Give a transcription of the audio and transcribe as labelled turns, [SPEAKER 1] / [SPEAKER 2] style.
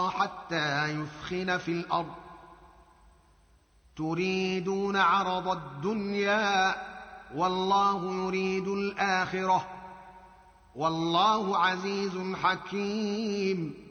[SPEAKER 1] يرضى حتى يثخن في الأرض تريدون عرض الدنيا والله يريد الآخرة والله عزيز حكيم